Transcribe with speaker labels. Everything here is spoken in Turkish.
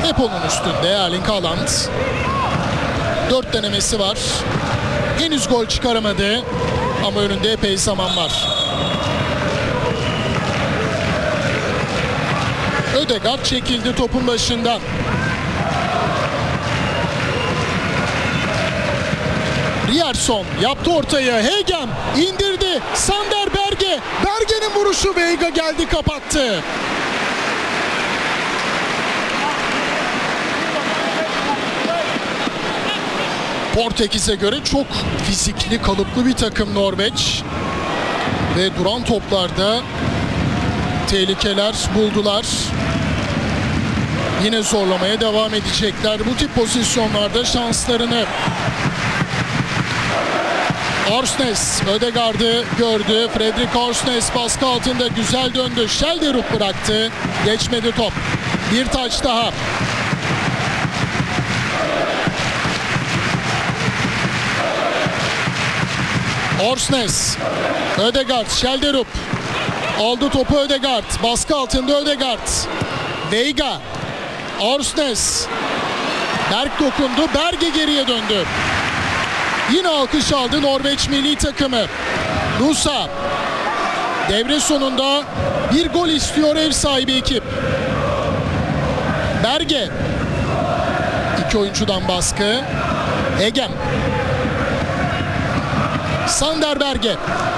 Speaker 1: Hep onun üstünde Erling Haaland. 4 denemesi var. Henüz gol çıkaramadı ama önünde epey zaman var. Ødegaard çekildi topun başından. Rierson yaptı ortaya. Hegem indirdi. Sander Berge. Berge'nin vuruşu, Veiga geldi kapattı. Portekiz'e göre çok fizikli, kalıplı bir takım Norveç. Ve duran toplarda tehlikeler buldular. Yine zorlamaya devam edecekler bu tip pozisyonlarda şanslarını. Orsnes Ødegaard'ı gördü. Fredrik Orsnes baskı altında güzel döndü. Schelderup bıraktı. Geçmedi top. Bir taç daha. Orsnes. Ødegaard, Schelderup. Aldı topu Ødegaard. Baskı altında Ødegaard. Veiga. Orsnes. Berg dokundu. Berge geriye döndü. Yine alkış aldı Norveç milli takımı. Nusa. Devre sonunda bir gol istiyor ev sahibi ekip. Berge. 2 oyuncudan baskı. Hegem. Sander Berge.